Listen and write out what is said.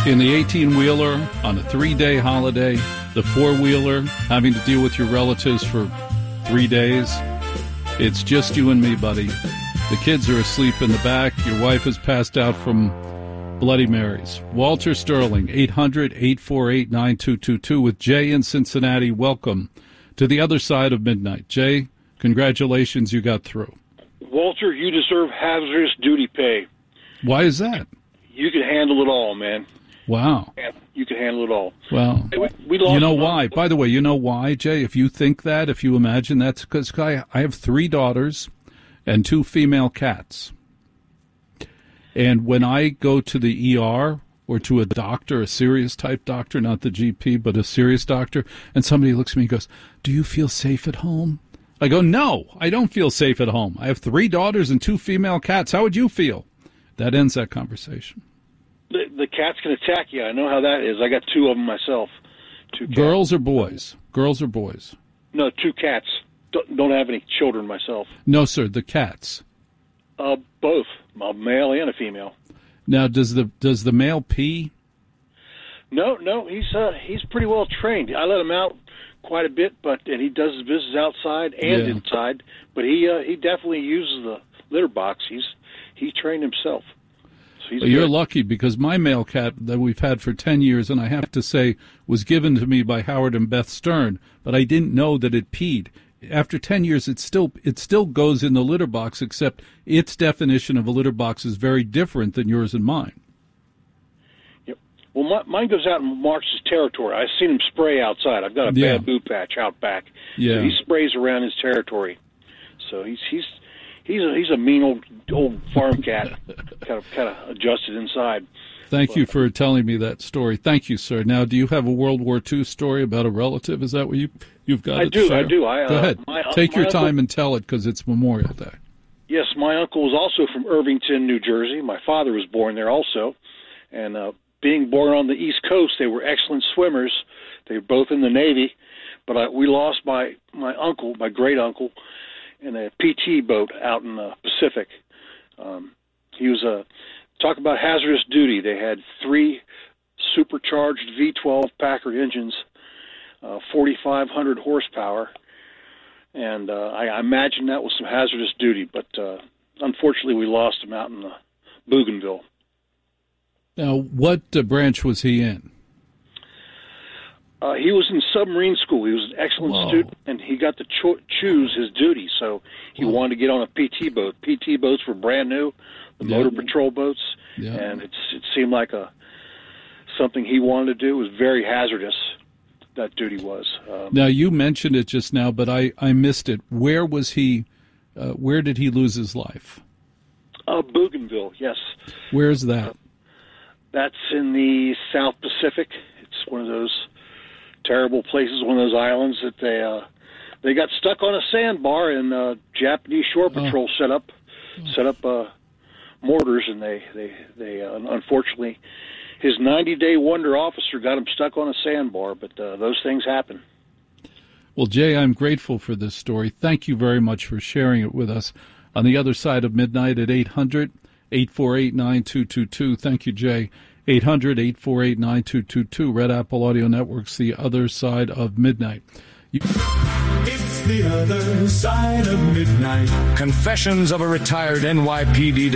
In the 18-wheeler, on a 3-day holiday, the 4-wheeler, having to deal with your relatives for 3 days, it's just you and me, buddy. The kids are asleep in the back. Your wife has passed out from Bloody Marys. Walter Sterling, 800-848-9222 with Jay in Cincinnati. Welcome to the other side of midnight. Jay, congratulations, you got through. Walter, you deserve hazardous duty pay. Why is that? You can handle it all, man. Wow. You can handle it all. Well, we lost you know why? By the way, you know why, Jay? If you think that, if you imagine that's because I have 3 daughters and 2 female cats. And when I go to the ER or to a doctor, a serious type doctor, not the GP, but a serious doctor, and somebody looks at me and goes, "Do you feel safe at home?" I go, "No, I don't feel safe at home. I have 3 daughters and 2 female cats. How would you feel?" That ends that conversation. The cats can attack you. I know how that is. I got 2 of them myself. 2 cats. Girls or boys? Girls or boys? No, 2 cats. Don't have any children myself. No, sir, the cats. Both, a male and a female. Now, does the male pee? No, he's pretty well trained. I let him out quite a bit, and he does his business outside and inside. But he definitely uses the litter box. He trained himself. So you're lucky, because my male cat that we've had for 10 years, and I have to say, was given to me by Howard and Beth Stern, but I didn't know that it peed. After 10 years, it still goes in the litter box, except its definition of a litter box is very different than yours and mine. Yep. Well, mine goes out and marks his territory. I've seen him spray outside. I've got a bamboo patch out back. Yeah. So he sprays around his territory. So he's a mean old farm cat, kind of adjusted inside. Thank you for telling me that story. Thank you, sir. Now, do you have a World War II story about a relative? Is that what you've got? I do. Go ahead. Take your time and tell it, because it's Memorial Day. Yes, my uncle was also from Irvington, New Jersey. My father was born there also, and being born on the East Coast, they were excellent swimmers. They were both in the Navy, but we lost my uncle, my great uncle, in a PT boat out in the Pacific. He was talk about hazardous duty. They had 3 supercharged V12 Packard engines, 4,500 horsepower, and I imagine that was some hazardous duty. But unfortunately, we lost him out in Bougainville. Now, what branch was he in? He was in submarine school. He was an excellent student, and he got to choose his duty. So he wanted to get on a PT boat. PT boats were brand new, the motor patrol boats, and it seemed like something he wanted to do. It was very hazardous, that duty was. Now, you mentioned it just now, but I missed it. Where was he? Where did he lose his life? Bougainville, yes. Where's that? That's in the South Pacific. It's one of those terrible places, one of those islands that they got stuck on a sandbar, and Japanese Shore Patrol set up mortars, and they unfortunately, his 90-day wonder officer got him stuck on a sandbar. But those things happen. Well, Jay, I'm grateful for this story. Thank you very much for sharing it with us. On the other side of midnight at 800-848-9222. Thank you, Jay. 800-848-9222. Red Apple Audio Network's The Other Side of Midnight. It's The Other Side of Midnight. Confessions of a retired NYPD